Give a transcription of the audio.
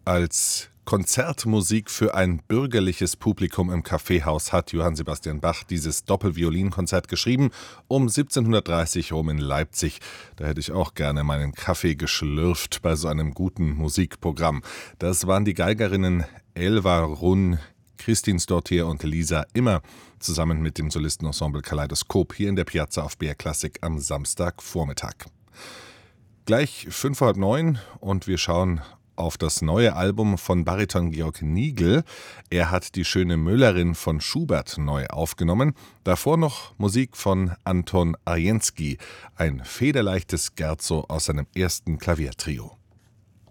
Als Konzertmusik für ein bürgerliches Publikum im Kaffeehaus hat Johann Sebastian Bach dieses Doppelviolinkonzert geschrieben, um 1730 rum in Leipzig. Da hätte ich auch gerne meinen Kaffee geschlürft bei so einem guten Musikprogramm. Das waren die Geigerinnen Elva Runn, Christine Stortier und Lisa Immer zusammen mit dem Solistenensemble Kaleidoskop hier in der Piazza auf BR Klassik am Samstagvormittag. Gleich 8:55 und wir schauen auf das neue Album von Bariton Georg Nigl. Er hat die schöne Müllerin von Schubert neu aufgenommen. Davor noch Musik von Anton Arjenski, ein federleichtes Scherzo aus seinem ersten Klaviertrio.